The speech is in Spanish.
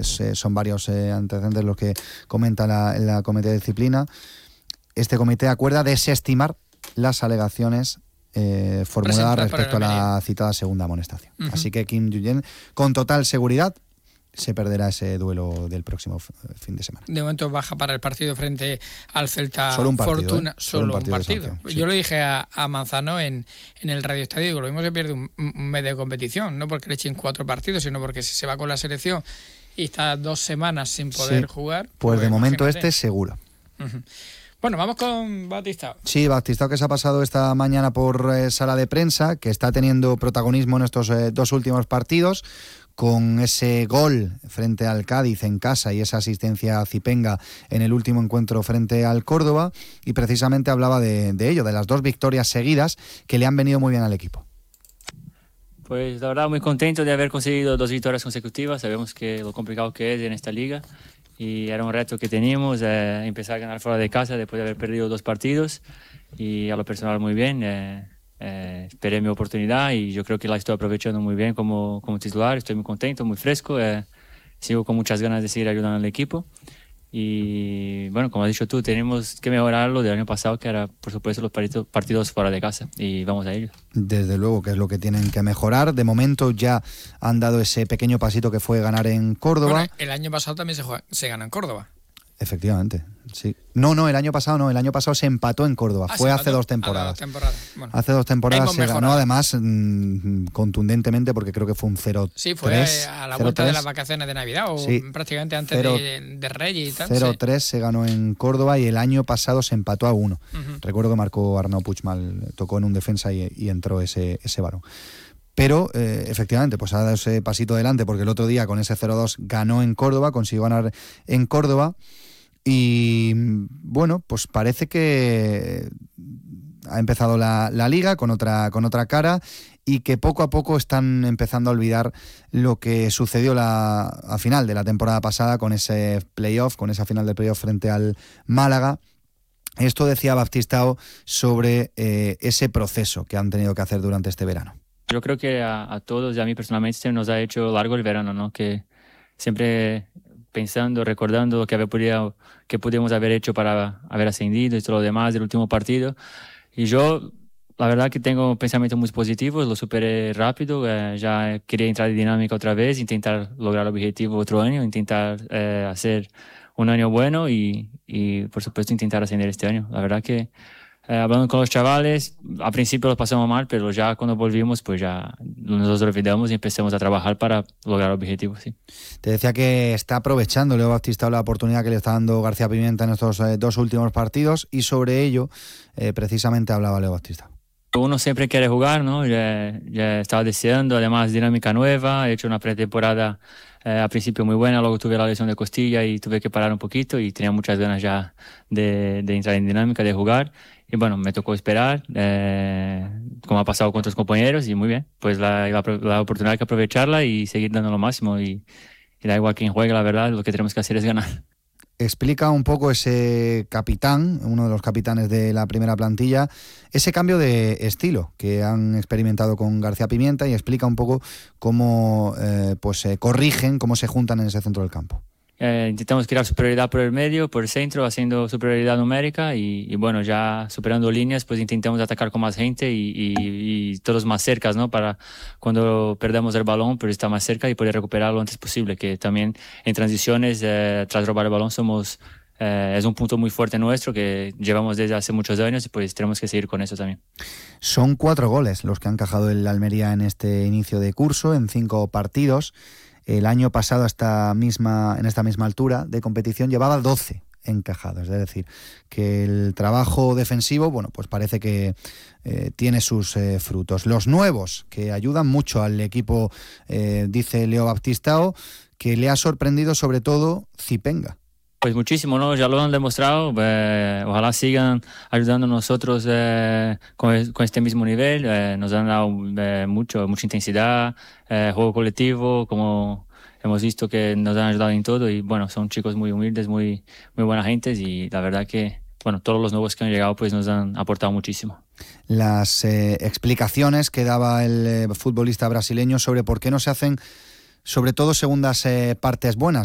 son varios antecedentes los que comenta la comité de disciplina. Este comité acuerda desestimar las alegaciones formuladas respecto a la citada segunda amonestación. Uh-huh. Así que Kim Ju-yeon, con total seguridad, se perderá ese duelo del próximo fin de semana. De momento baja para el partido frente al Celta solo un partido, Fortuna. Solo un partido. Sí. Yo le dije a Manzano en el Radio Estadio, digo, lo mismo se pierde un mes de competición, no porque le echen 4 partidos, sino porque si se va con la selección y está 2 semanas sin poder jugar... Pues de momento seguro. Uh-huh. Bueno, vamos con Batistao. Sí, Batistao, que se ha pasado esta mañana por sala de prensa, que está teniendo protagonismo en estos 2 últimos partidos, con ese gol frente al Cádiz en casa y esa asistencia a Zipenga en el último encuentro frente al Córdoba, y precisamente hablaba de ello, de las 2 victorias seguidas que le han venido muy bien al equipo. Pues la verdad muy contento de haber conseguido 2 victorias consecutivas. Sabemos que lo complicado que es en esta liga y era un reto que teníamos, empezar a ganar fuera de casa después de haber perdido 2 partidos, y a lo personal muy bien. Esperé mi oportunidad y yo creo que la estoy aprovechando muy bien como titular. Estoy muy contento, muy fresco, sigo con muchas ganas de seguir ayudando al equipo. Y bueno, como has dicho tú, tenemos que mejorar lo del año pasado, que era por supuesto los partidos fuera de casa, y vamos a ello. Desde luego que es lo que tienen que mejorar. De momento ya han dado ese pequeño pasito que fue ganar en Córdoba. Bueno, el año pasado también se ganó en Córdoba. Efectivamente, sí. No, el año pasado no. El año pasado se empató en Córdoba. Fue hace 2 temporadas. Bueno, hace 2 temporadas se ganó, además, contundentemente, porque creo que fue un 0-3. Sí, fue a la vuelta de las vacaciones de Navidad, o prácticamente antes de Reyes y tal. 0-3 se ganó en Córdoba, y el año pasado se empató a 1. Uh-huh. Recuerdo que marcó Arnau Puigmal, tocó en un defensa y entró ese balón. Pero efectivamente, pues ha dado ese pasito adelante, porque el otro día con ese 0-2 ganó en Córdoba, consiguió ganar en Córdoba. Y bueno, pues parece que ha empezado la liga con otra cara, y que poco a poco están empezando a olvidar lo que sucedió a final de la temporada pasada con ese playoff, con esa final de playoff frente al Málaga. Esto decía Batistao sobre ese proceso que han tenido que hacer durante este verano. Yo creo que a todos y a mí personalmente se nos ha hecho largo el verano, ¿no? Que siempre pensando, recordando lo que pudimos haber hecho para haber ascendido y todo lo demás del último partido. Y yo, la verdad que tengo pensamientos muy positivos, lo superé rápido, ya quería entrar en dinámica otra vez, intentar lograr el objetivo otro año, intentar hacer un año bueno y por supuesto intentar ascender este año. La verdad que hablando con los chavales, al principio lo pasamos mal, pero ya cuando volvimos, pues ya nos olvidamos y empezamos a trabajar para lograr el objetivo, sí. Te decía que está aprovechando Leo Batistao la oportunidad que le está dando García Pimienta en estos 2 últimos partidos, y sobre ello precisamente hablaba Leo Batistao. Uno siempre quiere jugar, ¿no? Ya estaba deseando, además dinámica nueva, he hecho una pretemporada al principio muy buena, luego tuve la lesión de costilla y tuve que parar un poquito, y tenía muchas ganas ya de entrar en dinámica, de jugar. Y bueno, me tocó esperar, como ha pasado con otros compañeros, y muy bien. Pues la oportunidad hay que aprovecharla y seguir dando lo máximo. Y da igual quién juegue, la verdad, lo que tenemos que hacer es ganar. Explica un poco ese capitán, uno de los capitanes de la primera plantilla, ese cambio de estilo que han experimentado con García Pimienta, y explica un poco cómo se corrigen, cómo se juntan en ese centro del campo. Intentamos crear superioridad por el medio, por el centro, haciendo superioridad numérica y bueno, ya superando líneas, pues intentamos atacar con más gente y todos más cercas, ¿no? Para cuando perdemos el balón, pues estar más cerca y poder recuperarlo lo antes posible, que también en transiciones, tras robar el balón, es un punto muy fuerte nuestro que llevamos desde hace muchos años, y pues tenemos que seguir con eso también. Son 4 goles los que ha encajado el Almería en este inicio de curso, en 5 partidos. El año pasado, en esta misma altura de competición, llevaba 12 encajados. Es decir, que el trabajo defensivo, bueno, pues parece que tiene sus frutos. Los nuevos, que ayudan mucho al equipo, dice Leo Batistao, que le ha sorprendido sobre todo Zipenga. Pues muchísimo, ¿no? Ya lo han demostrado. Ojalá sigan ayudando a nosotros con este mismo nivel. Nos han dado mucha intensidad, juego colectivo, como hemos visto que nos han ayudado en todo. Y bueno, son chicos muy humildes, muy buena gente. Y la verdad que, bueno, todos los nuevos que han llegado pues nos han aportado muchísimo. Las explicaciones que daba el futbolista brasileño sobre por qué no se hacen, sobre todo, segundas partes buenas.